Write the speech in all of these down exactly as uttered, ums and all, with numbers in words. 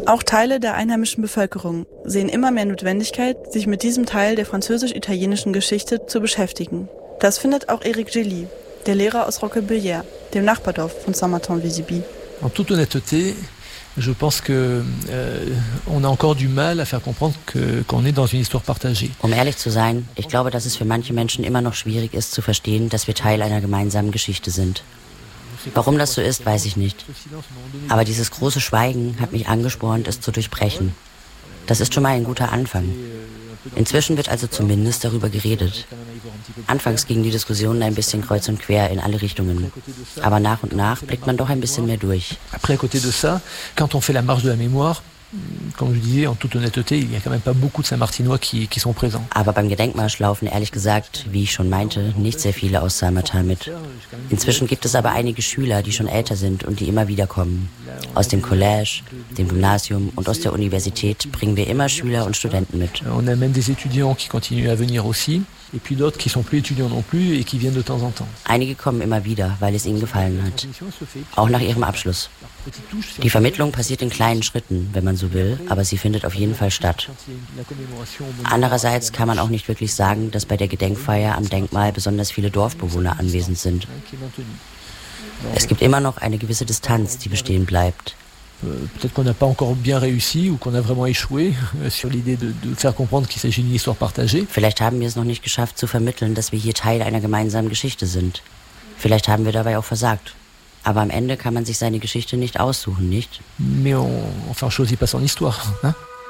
Auch Teile der einheimischen Bevölkerung sehen immer mehr Notwendigkeit, sich mit diesem Teil der französisch-italienischen Geschichte zu beschäftigen. Das findet auch Éric Gély, der Lehrer aus Roquebillière, dem Nachbardorf von Saint-Martin-Vésubie. En toute honnêteté, je pense que euh, on a encore du mal à faire comprendre que qu'on est dans une histoire partagée. Um ehrlich zu sein, ich glaube, dass es für manche Menschen immer noch schwierig ist zu verstehen, dass wir Teil einer gemeinsamen Geschichte sind. Warum das so ist, weiß ich nicht. Aber dieses große Schweigen hat mich angespornt, es zu durchbrechen. Das ist schon mal ein guter Anfang. Inzwischen wird also zumindest darüber geredet. Anfangs gingen die Diskussionen ein bisschen kreuz und quer in alle Richtungen. Aber nach und nach blickt man doch ein bisschen mehr durch. Après, à côté de ça, quand on fait la marche de la mémoire, comme je disais, en toute honnêteté, il y a quand même pas beaucoup de Saint-Martinois qui, qui sont présents. Aber beim Gedenkmarsch laufen ehrlich gesagt, wie ich schon meinte, nicht sehr viele aus Saint-Martin mit. Inzwischen gibt es aber einige Schüler, die schon älter sind und die immer wieder kommen. Aus dem Collège, dem Gymnasium und aus der Universität bringen wir immer Schüler und Studenten mit. On amène des étudiants qui continuent à venir aussi. Et puis d'autres qui sont plus étudiants non plus et qui viennent de temps en temps. Einige kommen immer wieder, weil es ihnen gefallen hat. Auch nach ihrem Abschluss. Die Vermittlung passiert in kleinen Schritten, wenn man so will, aber sie findet auf jeden Fall statt. Andererseits kann man auch nicht wirklich sagen, dass bei der Gedenkfeier am Denkmal besonders viele Dorfbewohner anwesend sind. Es gibt immer noch eine gewisse Distanz, die bestehen bleibt. Peut-être qu'on n'a pas encore bien réussi ou qu'on a vraiment échoué sur l'idée de, de faire comprendre qu'il s'agit d'une histoire partagée. Vielleicht haben wir es noch nicht geschafft zu vermitteln, dass wir hier Teil einer gemeinsamen Geschichte sind. Vielleicht haben wir dabei auch versagt. Aber am Ende kann man sich seine Geschichte nicht aussuchen, nicht? Mais on, enfin, on choisit pas son histoire, hein?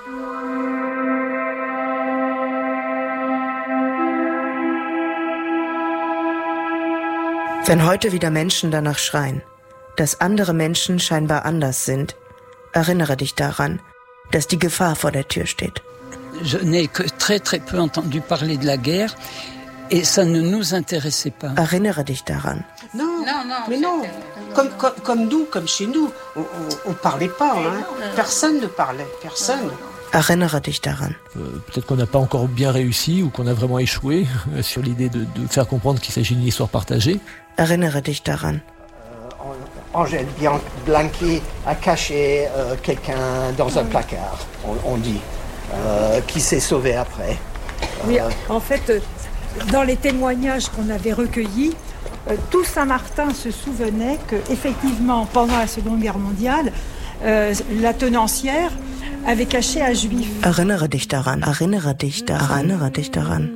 Wenn heute wieder Menschen danach schreien, dass andere Menschen scheinbar anders sind, erinnere dich daran, dass die Gefahr vor der Tür steht. Je n'ai que très très peu entendu parler de la guerre et ça ne nous intéressait pas. Erinnere dich daran. Non, non, non, mais non. Comme, comme, comme nous, comme chez nous, on ne parlait pas, hein. Personne ne parlait, personne. Erinnere dich daran. Peut-être qu'on n'a pas encore bien réussi ou qu'on a vraiment échoué sur l'idée de, de faire comprendre qu'il s'agit d'une histoire partagée. Erinnere dich daran. Angèle Blanqui a caché euh, quelqu'un dans un placard, on, on dit, euh, qui s'est sauvé après. Oui, en fait, dans les témoignages qu'on avait recueillis, euh, tout Saint-Martin se souvenait qu'effectivement, pendant la Seconde Guerre mondiale, euh, la tenancière avait caché un Juif. Erinnere dich daran, erinnere dich daran, erinnere dich daran.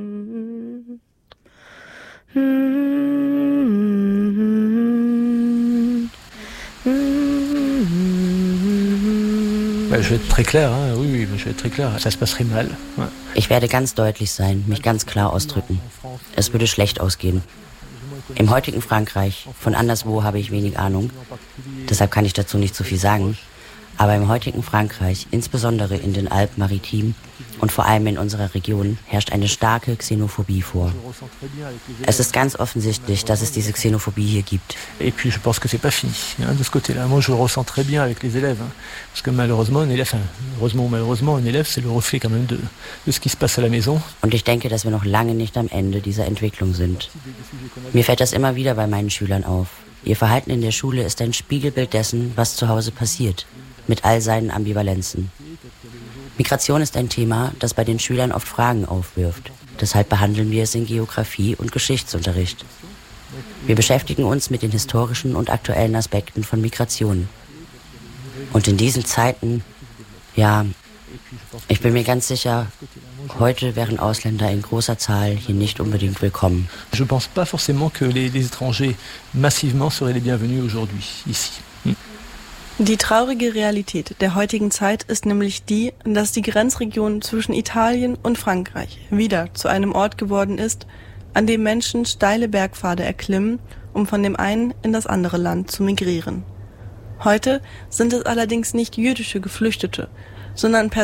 Je vais être très clair, hein. Oui, oui, je vais être très clair. Ça se passerait mal. Ouais. Ich werde ganz deutlich sein, mich ganz klar ausdrücken. Es würde schlecht ausgehen. Im heutigen Frankreich, von anderswo habe ich wenig Ahnung, deshalb kann ich dazu nicht so viel sagen, aber im heutigen Frankreich, insbesondere in den Alpes-Maritimes und vor allem in unserer Region, herrscht eine starke Xenophobie vor. Es ist ganz offensichtlich, dass es diese Xenophobie hier gibt. Et puis je pense que c'est pas fini, hein, de ce côté-là. Moi je le ressens très bien avec les élèves, hein, parce que malheureusement un élève, enfin, heureusement ou malheureusement un élève, c'est le reflet quand même de, de ce qui se passe à la maison. Und ich denke, dass wir noch lange nicht am Ende dieser Entwicklung sind. Mir fällt das immer wieder bei meinen Schülern auf. Ihr Verhalten in der Schule ist ein Spiegelbild dessen, was zu Hause passiert, mit all seinen Ambivalenzen. Migration ist ein Thema, das bei den Schülern oft Fragen aufwirft. Deshalb behandeln wir es in Geografie und Geschichtsunterricht. Wir beschäftigen uns mit den historischen und aktuellen Aspekten von Migration. Und in diesen Zeiten, ja, ich bin mir ganz sicher, heute wären Ausländer in großer Zahl hier nicht unbedingt willkommen. Je pense pas forcément que les, les étrangers massivement seraient les bienvenus aujourd'hui, ici. Hm? Die traurige Realität der heutigen Zeit ist nämlich die, dass die Grenzregion zwischen Italien und Frankreich wieder zu einem Ort geworden ist, an dem Menschen steile Bergpfade erklimmen, um von dem einen in das andere Land zu migrieren. Heute sind es allerdings nicht jüdische Geflüchtete, sondern Personen,